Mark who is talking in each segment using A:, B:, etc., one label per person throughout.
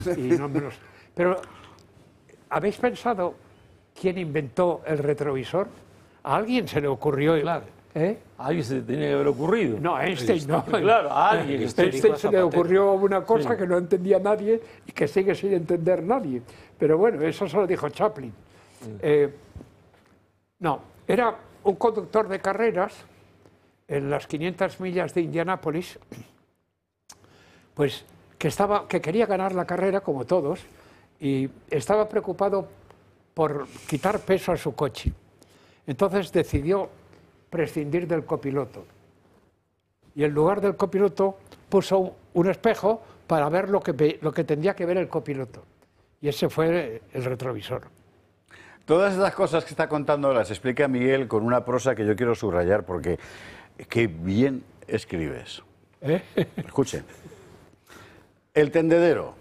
A: y no me los... Pero, ¿habéis pensado quién inventó el retrovisor? ¿A alguien se le ocurrió?
B: Claro.
A: ¿Eh?
B: A alguien se le tenía que haber ocurrido.
A: No, a Einstein no.
B: Claro, a alguien.
A: A Einstein se le ocurrió una cosa que no entendía nadie y que sigue sin entender nadie. Pero bueno, eso se lo dijo Chaplin. No, era un conductor de carreras en las 500 millas de Indianápolis, pues que quería ganar la carrera como todos y estaba preocupado por quitar peso a su coche. Entonces decidió prescindir del copiloto. Y en lugar del copiloto puso un espejo para ver lo que tendría que ver el copiloto. Y ese fue el retrovisor.
C: Todas estas cosas que está contando las explica Miguel con una prosa que yo quiero subrayar porque qué bien escribes. Escuchen. El tendedero.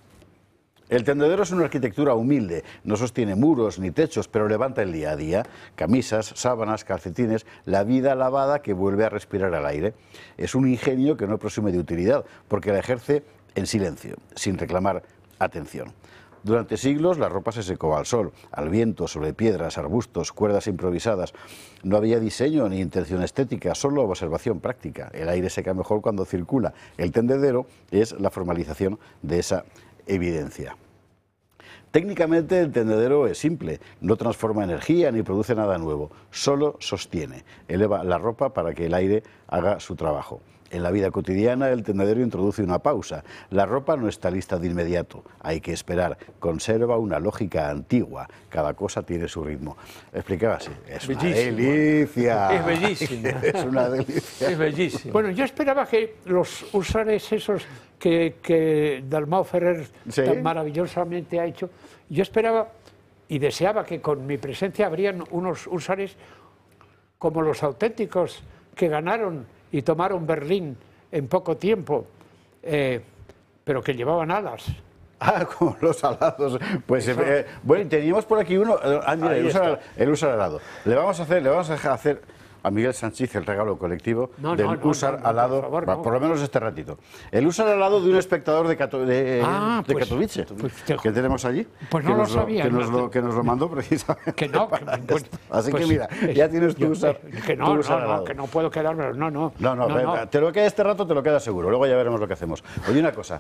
C: El tendedero es una arquitectura humilde, no sostiene muros ni techos, pero levanta el día a día, camisas, sábanas, calcetines, la vida lavada que vuelve a respirar al aire. Es un ingenio que no presume de utilidad, porque la ejerce en silencio, sin reclamar atención. Durante siglos la ropa se secó al sol, al viento, sobre piedras, arbustos, cuerdas improvisadas. No había diseño ni intención estética, solo observación práctica. El aire seca mejor cuando circula. El tendedero es la formalización de esa evidencia. Técnicamente el tendedero es simple, no transforma energía ni produce nada nuevo, solo sostiene, eleva la ropa para que el aire haga su trabajo. En la vida cotidiana el tendedero introduce una pausa, la ropa no está lista de inmediato, hay que esperar, conserva una lógica antigua, cada cosa tiene su ritmo. Explicaba así, es una delicia.
B: Es bellísimo.
C: Es una delicia.
B: Es bellísimo.
A: Bueno, yo esperaba que los usares esos que Dalmau Ferrer tan maravillosamente ha hecho, yo esperaba y deseaba que con mi presencia habrían unos usares como los auténticos que ganaron y tomaron Berlín en poco tiempo, pero que llevaban alas.
C: Ah, como los alados. Pues bueno, teníamos por aquí uno, mira, el usar alado. Le vamos a hacer a Miguel Sanchís el regalo colectivo del usar alado, por lo menos este ratito. El usar alado de un espectador de Katowice, que tenemos allí.
A: Pues no lo sabía.
C: Que nos lo mandó precisamente.
A: Que no.
C: Así que mira, ya tienes tu usar alado.
A: Que no puedo quedármelo, no.
C: No, te lo queda este rato, te lo queda seguro. Luego ya veremos lo que hacemos. Oye, una cosa.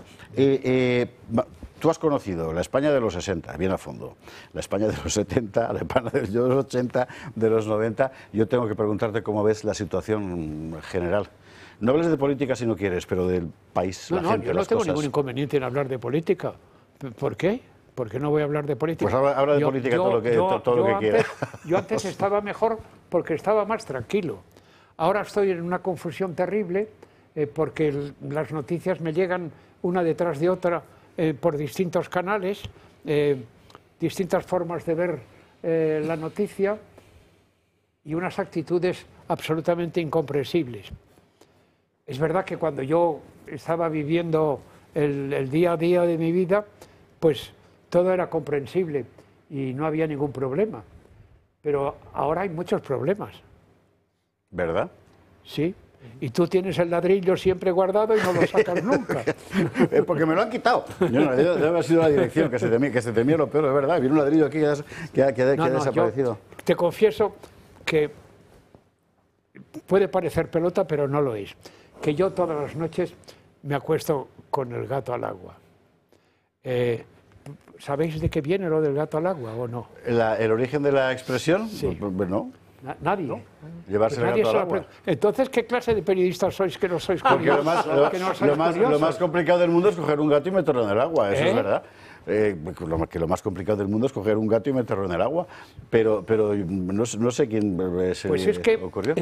C: Tú has conocido la España de los 60, bien a fondo, la España de los 70, la España de los 80, de los 90. Yo tengo que preguntarte cómo ves la situación general. No hables de política si no quieres, pero del país, la gente,
A: yo no tengo ningún inconveniente en hablar de política. ¿Por qué? ¿Por qué no voy a hablar de política?
C: Pues habla de política todo lo que quieras.
A: Yo antes estaba mejor porque estaba más tranquilo. Ahora estoy en una confusión terrible porque las noticias me llegan una detrás de otra por distintos canales, distintas formas de ver la noticia y unas actitudes absolutamente incomprensibles. Es verdad que cuando yo estaba viviendo el día a día de mi vida, pues todo era comprensible y no había ningún problema. Pero ahora hay muchos problemas.
C: ¿Verdad?
A: Sí. Y tú tienes el ladrillo siempre guardado y no lo sacas nunca.
C: Porque me lo han quitado. Debe haber sido la dirección, que se temía lo peor, es verdad. Viene un ladrillo aquí que ha desaparecido.
A: Te confieso que puede parecer pelota, pero no lo es. Que yo todas las noches me acuesto con el gato al agua. ¿Sabéis de qué viene lo del gato al agua o no?
C: ¿El origen de la expresión?
A: Sí.
C: Pues no.
A: Nadie.
C: ¿No? Llevarse el gato al agua.
A: Entonces, ¿qué clase de periodistas sois que no sois curiosos?
C: Lo más complicado del mundo es coger un gato y meterlo en el agua, eso es verdad. Lo más complicado del mundo es coger un gato y meterlo en el agua, pero no sé quién se le ocurrió.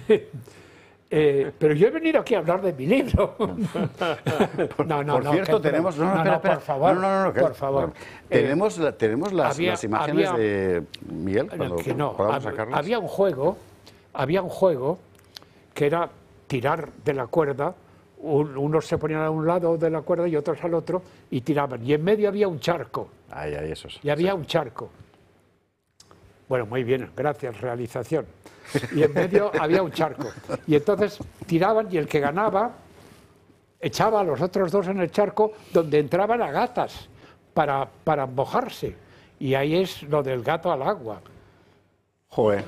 A: Pero yo he venido aquí a hablar de mi libro.
C: Por cierto, tenemos...
A: Por favor.
C: Tenemos las imágenes de Miguel, cuando podamos sacarlas.
A: Había un juego que era tirar de la cuerda. Unos se ponían a un lado de la cuerda y otros al otro y tiraban. Y en medio había un charco. Un charco. Bueno, muy bien, gracias, realización. Y en medio había un charco. Y entonces tiraban y el que ganaba echaba a los otros dos en el charco donde entraban a gatas. para mojarse. Y ahí es lo del gato al agua.
C: Joder,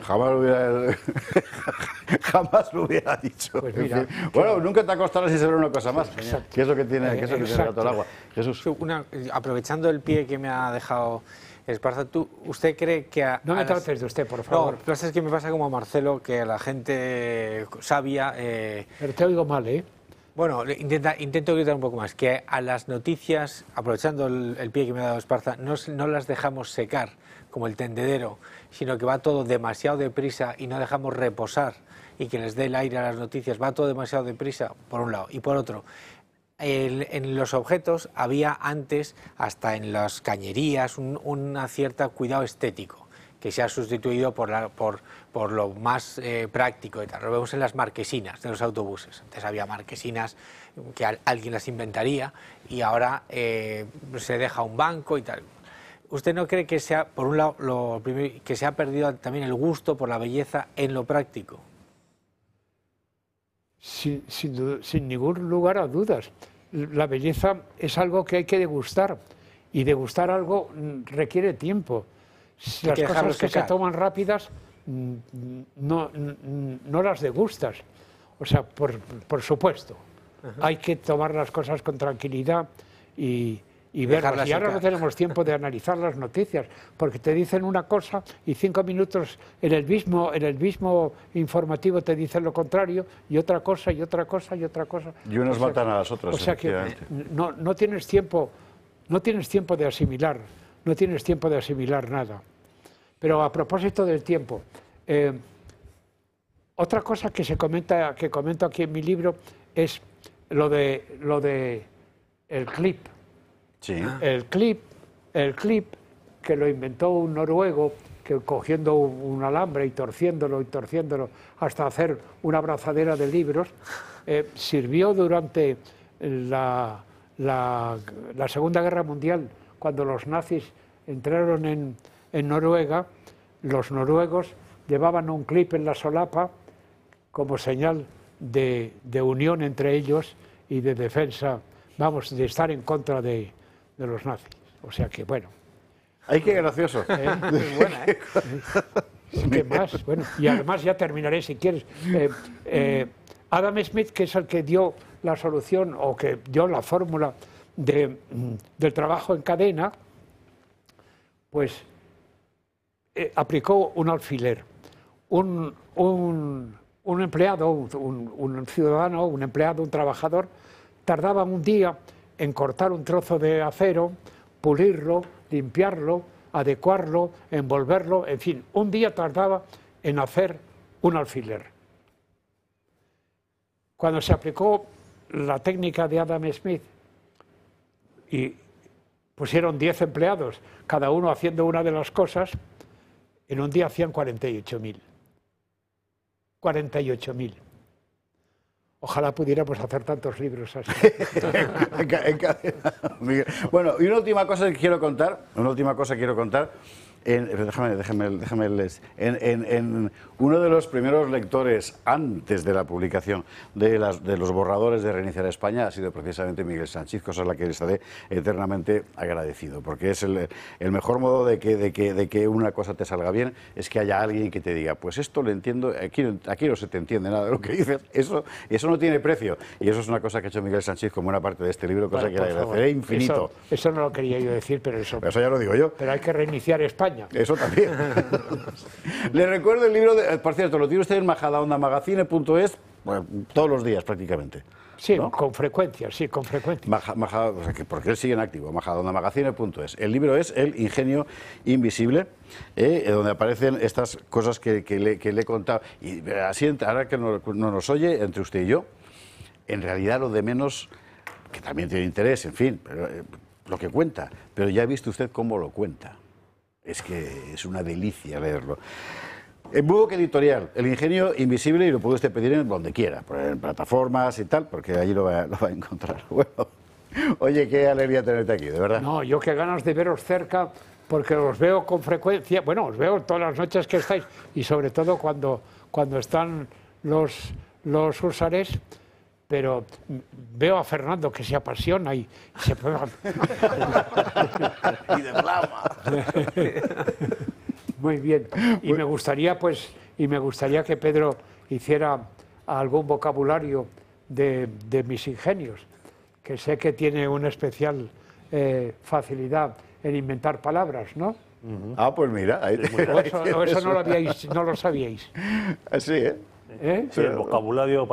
C: jamás lo hubiera dicho.
A: Pues mira,
C: bueno, nunca te acostarás y saber una cosa más. ¿Qué es lo que tiene, el gato al agua? Jesús.
D: Aprovechando el pie que me ha dejado Esparza, ¿usted cree que...
A: No me trates de usted, por favor.
D: No, es que me pasa como a Marcelo, que la gente sabia...
A: Pero te oigo mal, ¿eh?
D: Bueno, intento gritar un poco más, que a las noticias, aprovechando el pie que me ha dado Esparza, no las dejamos secar como el tendedero, sino que va todo demasiado deprisa y no dejamos reposar y que les dé el aire a las noticias, va todo demasiado deprisa, por un lado. Y por otro, en los objetos había antes, hasta en las cañerías, una cierta cuidado estético, que se ha sustituido por lo más práctico y tal. Lo vemos en las marquesinas de los autobuses. Antes había marquesinas que alguien las inventaría y ahora se deja un banco y tal. ¿Usted no cree que sea, por un lado, que se ha perdido también el gusto por la belleza en lo práctico?
A: Sin ningún lugar a dudas. La belleza es algo que hay que degustar y degustar algo requiere tiempo. Las cosas que se toman rápidas no las degustas. O sea, por supuesto, hay que tomar las cosas con tranquilidad y verlas. Y ahora no tenemos tiempo de analizar las noticias, porque te dicen una cosa y 5 minutos en el mismo informativo te dicen lo contrario, y otra cosa, y otra cosa, y otra cosa.
C: Y unos matan a las otras.
A: O sea que no tienes tiempo de asimilar, no tienes tiempo de asimilar nada. Pero a propósito del tiempo, otra cosa que comento aquí en mi libro es lo de el clip.
C: Sí.
A: El clip que lo inventó un noruego, que cogiendo un alambre y torciéndolo hasta hacer una abrazadera de libros, sirvió durante la Segunda Guerra Mundial, cuando los nazis entraron en Noruega. Los noruegos llevaban un clip en la solapa como señal de unión entre ellos y de defensa, vamos, de estar en contra de los nazis. O sea que, bueno.
C: ¡Ay, qué gracioso!
D: Es buena, ¿eh?
A: ¿Qué más? Bueno, y además ya terminaré, si quieres. Adam Smith, que es el que dio la solución o que dio la fórmula del trabajo en cadena, pues aplicó un alfiler. Un empleado, un ciudadano, un empleado, un trabajador, tardaba un día en cortar un trozo de acero, pulirlo, limpiarlo, adecuarlo, envolverlo, en fin, un día tardaba en hacer un alfiler. Cuando se aplicó la técnica de Adam Smith y pusieron 10 empleados, cada uno haciendo una de las cosas, en un día hacían 48.000. 48.000. Ojalá pudiéramos hacer tantos libros así.
C: Bueno, y una última cosa que quiero contar, déjame leer. En uno de los primeros lectores antes de la publicación de los borradores de Reiniciar España ha sido precisamente Miguel Sanchis, cosa a la que le estaré eternamente agradecido, porque es el mejor modo de que una cosa te salga bien, es que haya alguien que te diga, pues esto lo entiendo, aquí no se te entiende nada de lo que dices, eso no tiene precio, y eso es una cosa que ha hecho Miguel Sanchis como una parte de este libro, cosa que le agradeceré infinito.
A: Eso no lo quería yo decir, pero eso
C: ya lo digo yo.
A: Pero hay que reiniciar España.
C: Eso también. Le recuerdo el libro, por cierto, lo tiene usted en majadahondamagazine.es, bueno, todos los días prácticamente.
A: Sí,
C: ¿no?
A: con frecuencia, sí, con frecuencia.
C: O sea, porque él sigue en activo, majadahondamagazine.es. El libro es El ingenio invisible, donde aparecen estas cosas que le he contado. Y así, ahora que no nos oye, entre usted y yo, en realidad lo de menos, que también tiene interés, en fin, pero, lo que cuenta, pero ya ha visto usted cómo lo cuenta. Es que es una delicia leerlo. En Book Editorial, El ingenio invisible, y lo puede usted pedir en donde quiera, en plataformas y tal, porque allí lo va a encontrar. Bueno, oye, qué alegría tenerte aquí, de verdad.
A: No, yo qué ganas de veros cerca, porque os veo con frecuencia, bueno, os veo todas las noches que estáis, y sobre todo cuando están los húsares. Pero veo a Fernando que se apasiona y se pega.
C: y de flama.
A: Muy bien. Y me gustaría, que Pedro hiciera algún vocabulario de mis ingenios, que sé que tiene una especial facilidad en inventar palabras, ¿no?
C: Ah, pues mira. Ahí
A: O eso no lo sabíais.
C: Sí, ¿eh?
A: ¿Eh?
E: Sí, el vocabulario